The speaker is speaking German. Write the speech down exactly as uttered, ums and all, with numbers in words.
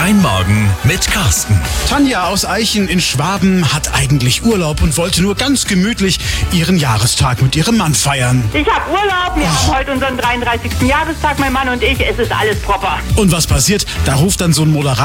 Dein Morgen mit Carsten. Tanja aus Eichen in Schwaben hat eigentlich Urlaub und wollte nur ganz gemütlich ihren Jahrestag mit ihrem Mann feiern. Ich habe Urlaub, wir haben heute unseren dreiunddreißigsten Jahrestag, mein Mann und ich. Es ist alles proper. Und was passiert? Da ruft dann so ein Moderator